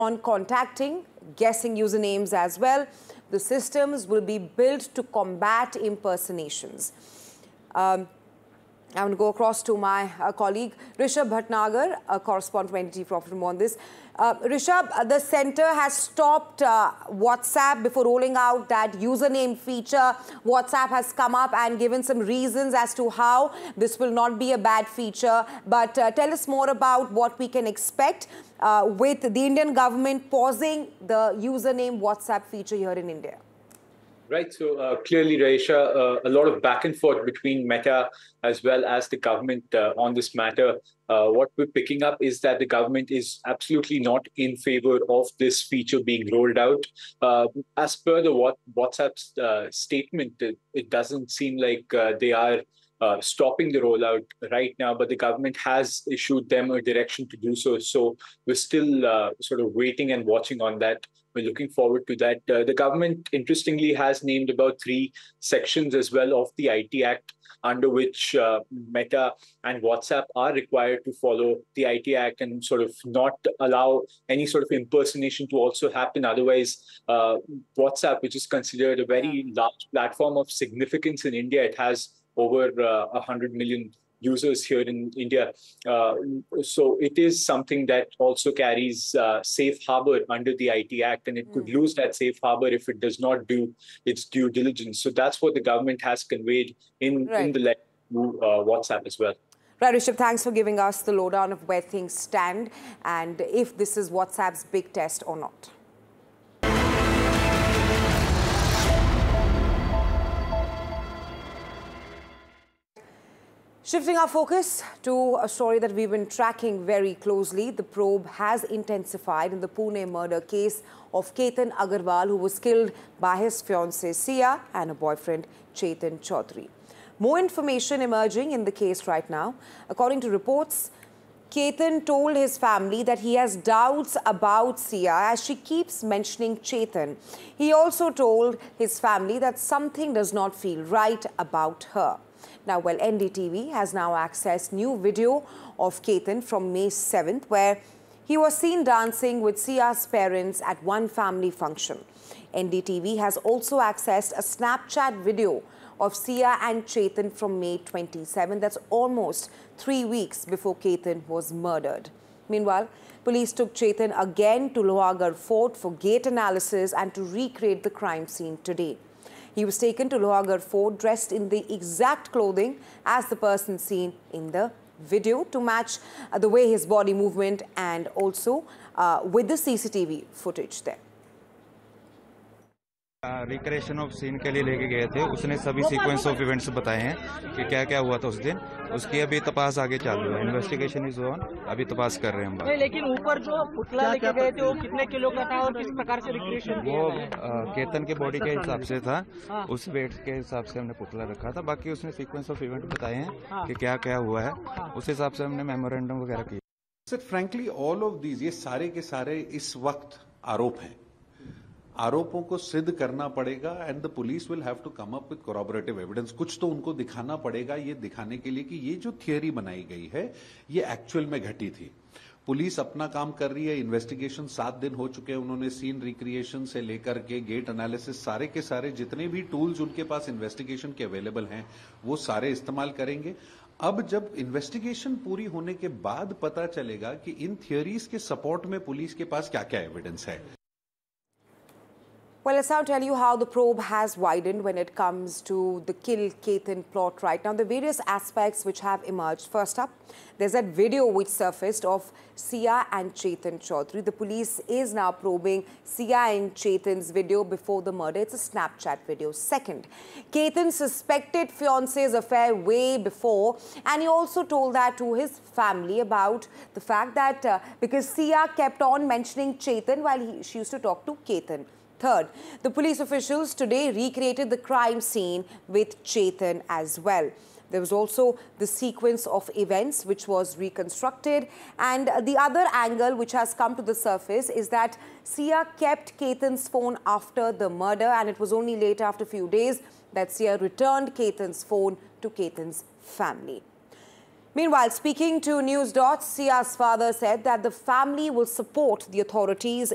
on contacting, guessing usernames as well. The systems will be built to combat impersonations. I'm going to go across to my colleague Rishabh Bhatnagar, a correspondent for more on this. Rishabh, the centre has stopped WhatsApp before rolling out that username feature. WhatsApp has come up and given some reasons as to how this will not be a bad feature. But tell us more about what we can expect with the Indian government pausing the username WhatsApp feature here in India. Right. So clearly, Raisha, a lot of back and forth between Meta as well as the government on this matter. What we're picking up is that the government is absolutely not in favor of this feature being rolled out. As per the WhatsApp's statement, it doesn't seem like they are stopping the rollout right now, but the government has issued them a direction to do so. So we're still sort of waiting and watching on that. We're looking forward to that. The government, interestingly, has named about 3 sections as well of the IT Act, under which Meta and WhatsApp are required to follow the IT Act and sort of not allow any sort of impersonation to also happen. Otherwise, WhatsApp, which is considered a very large platform of significance in India, it has over 100 million users here in India. So it is something that also carries safe harbor under the IT Act, and it could lose that safe harbor if it does not do its due diligence. So that's what the government has conveyed in the letter to WhatsApp as well. Right, Rishabh, thanks for giving us the lowdown of where things stand and if this is WhatsApp's big test or not. Shifting our focus to a story that we've been tracking very closely, the probe has intensified in the Pune murder case of Ketan Agarwal, who was killed by his fiancée Sia and her boyfriend Chetan Chaudhary. More information emerging in the case right now. According to reports, Ketan told his family that he has doubts about Sia as she keeps mentioning Chetan. He also told his family that something does not feel right about her. Now, well, NDTV has now accessed new video of Ketan from May 7th, where he was seen dancing with Sia's parents at one family function. NDTV has also accessed a Snapchat video of Sia and Chetan from May 27th. That's almost 3 weeks before Ketan was murdered. Meanwhile, police took Chetan again to Lohagarh Fort for gate analysis and to recreate the crime scene today. He was taken to Lohagarh Fort dressed in the exact clothing as the person seen in the video to match the way his body movement and also with the CCTV footage there. Recreation of scene के लिए लेके गए थे, उसने सभी sequence of events बताए हैं कि क्या क्या हुआ था उस दिन. उसकी अभी तपास आगे चालू है. Investigation is on. अभी तपास कर रहे हैं हम. लेकिन ऊपर जो पुतला लेके गए थे वो कितने किलो का था और किस प्रकार से रिक्रिएशन वो केतन के बॉडी के हिसाब से था. उस वेट के हिसाब से हमने पुतला रखा था. बाकी उसने सीक्वेंस ऑफ इवेंट बताए हैं कि क्या क्या हुआ है. उस हिसाब से हमने मेमोरेंडम वगैरह किया. Sir frankly all of these, ये सारे के सारे इस वक्त आरोप हैं. आरोपों को सिद्ध करना पड़ेगा and the police will have to come up with कोरॉबरेटिव evidence. कुछ तो उनको दिखाना पड़ेगा ये दिखाने के लिए कि ये जो थियरी बनाई गई है ये एक्चुअल में घटी थी. पुलिस अपना काम कर रही है. इन्वेस्टिगेशन 7 दिन हो चुके हैं. उन्होंने सीन रिक्रिएशन से लेकर के गेट एनालिसिस सारे के सारे जितने भी टूल्स उनके पास इन्वेस्टिगेशन के अवेलेबल हैं वो सारे इस्तेमाल करेंगे. अब जब इन्वेस्टिगेशन पूरी होने के बाद पता चलेगा कि इन थियरीज के सपोर्ट में पुलिस के पास क्या क्या एविडेंस है. Well, let's now tell you how the probe has widened when it comes to the Kill Ketan plot right now. The various aspects which have emerged. First up, there's that video which surfaced of Sia and Chetan Chaudhary. The police is now probing Sia and Chetan's video before the murder. It's a Snapchat video. Second, Ketan suspected fiance's affair way before, and he also told that to his family about the fact that because Sia kept on mentioning Chetan while she used to talk to Ketan. Third, the police officials today recreated the crime scene with Chetan as well. There was also the sequence of events which was reconstructed, and the other angle which has come to the surface is that Sia kept Ketan's phone after the murder, and it was only later, after a few days, that Sia returned Ketan's phone to Ketan's family. Meanwhile, speaking to News Dot, Sia's father said that the family will support the authorities